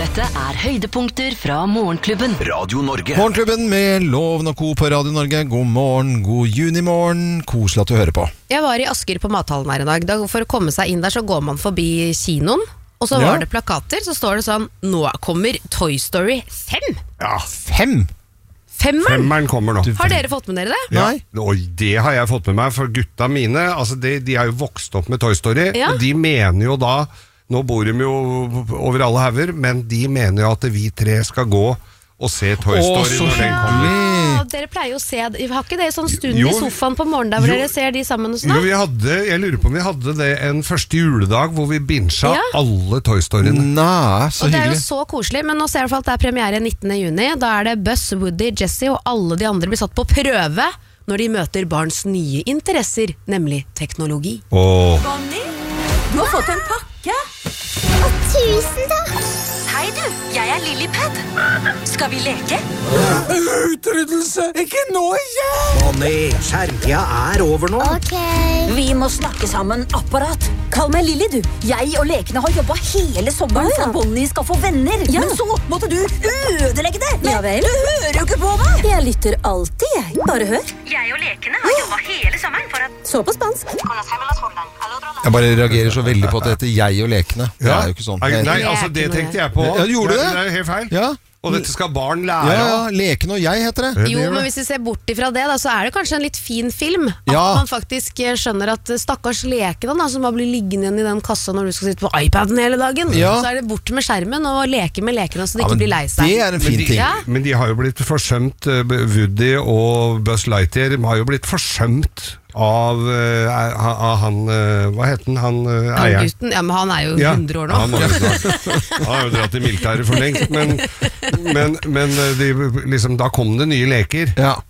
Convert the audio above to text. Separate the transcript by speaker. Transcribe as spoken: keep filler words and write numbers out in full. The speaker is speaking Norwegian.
Speaker 1: Dette er høydepunkter fra Morgenklubben.
Speaker 2: Radio Norge.
Speaker 3: Morgenklubben med Loven og Co på Radio Norge. God morgen, god junimorgen. Koselig at du hører på.
Speaker 4: Jeg var i Asker på mathallen her i dag. Da for å komme seg inn der så går man forbi kinoen. Og så var
Speaker 3: Ja.
Speaker 4: det plakater, så står det sånn: nå kommer Toy Story fem.
Speaker 3: Ja, fem!
Speaker 4: Femmeren?
Speaker 5: Femmeren kommer nå.
Speaker 4: Har dere fått med dere det?
Speaker 5: Ja.
Speaker 3: Nei.
Speaker 5: Og det har jeg fått med meg, for gutta mine, altså de, de er jo vokst opp med Toy Story,
Speaker 4: Ja.
Speaker 5: og de mener jo da, nå bor de jo over alle hauger, men de mener jo at vi tre skal gå og se Toy
Speaker 3: Å,
Speaker 5: Story
Speaker 3: så
Speaker 5: når den kommer.
Speaker 3: hyggelig!
Speaker 4: Ja, dere pleier jo å se det. Har ikke det sånn stund
Speaker 5: Jo,
Speaker 4: i sofaen på morgenen der hvor
Speaker 5: jo.
Speaker 4: dere ser de sammen og sånn?
Speaker 5: Jo,
Speaker 4: da?
Speaker 5: vi hadde, jeg lurer på om vi hadde det en første juledag hvor vi binsja
Speaker 4: Ja.
Speaker 5: alle Toy Storyene.
Speaker 3: Nei, så
Speaker 4: Og det er jo
Speaker 3: hyggelig.
Speaker 4: så koselig, men nå ser jeg i hvert fall at det er premiere nittende juni. Da er det Buzz, Woody, Jessie og alle de andre blir satt på prøve når de møter barns nye interesser, nemlig teknologi.
Speaker 5: Åh.
Speaker 6: Bonnie, du har fått en pakke.
Speaker 7: Tusen takk!
Speaker 6: Hei du, jeg er Lillipad. Skal vi leke?
Speaker 8: Utryddelse! Ikke nå igjen!
Speaker 2: Bonnie, skjermtida er over nå.
Speaker 7: Ok.
Speaker 6: Vi må snakke sammen, apparat. Kall meg Lilly, du. Jeg og lekene har jobbet hele sommeren for at Bonnie skal få venner. Men så måtte du ødelegge det. Men
Speaker 9: Ja vel.
Speaker 6: du hører jo ikke på meg.
Speaker 9: Jeg lytter alltid, jeg. Bare hør.
Speaker 6: Jeg og lekene har jobbet hele sommeren for at...
Speaker 9: Så på spansk.
Speaker 3: Jeg bare reagerer så veldig på at det heter jeg og lekene. Det er jo ikke sånn.
Speaker 5: Nei, nei, altså det tenkte jeg på.
Speaker 3: Ja, gjorde du det?
Speaker 5: Det er jo helt feil.
Speaker 3: Ja.
Speaker 5: Og dette skal barn lære
Speaker 3: Ja, ja,
Speaker 5: av.
Speaker 3: Leken og jeg heter det.
Speaker 5: Det
Speaker 4: Jo,
Speaker 5: gjør
Speaker 4: men
Speaker 5: det.
Speaker 4: hvis vi ser bort ifra det, da, så er det kanskje en litt fin film. At
Speaker 3: Ja.
Speaker 4: man faktisk eh, skjønner at eh, stakkars lekene da, som bare blir liggende igjen i den kassa når du skal sitte på iPaden hele dagen,
Speaker 3: Ja.
Speaker 4: så er det bort med skjermen og leke med lekene så de
Speaker 3: Ja,
Speaker 4: ikke
Speaker 3: men
Speaker 4: blir lei seg.
Speaker 3: det er en fin
Speaker 5: Men de,
Speaker 3: ting.
Speaker 4: Ja.
Speaker 5: men de har jo blitt forsømt. eh, Woody og Buzz Lightyear har jo blitt forsømt av, eh, av, av han eh, Hva heter han? Han eh,
Speaker 4: Han
Speaker 5: eieren.
Speaker 4: gutten, ja, men han er jo
Speaker 5: Ja,
Speaker 4: hundre år nå.
Speaker 5: Han, må jo snart- han har jo dratt i militæret for lengst, men, men, men eh, de, liksom, da kom det nye leker.
Speaker 3: Ja.